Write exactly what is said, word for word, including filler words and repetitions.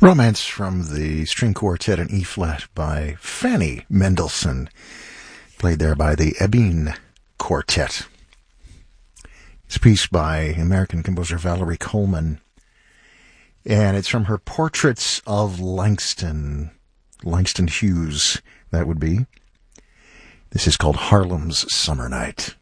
Romance from the String Quartet in E-flat by Fanny Mendelssohn, played there by the Ebene Quartet. It's a piece by American composer Valerie Coleman, and it's from her Portraits of Langston, Langston Hughes, that would be. This is called Harlem's Summer Night.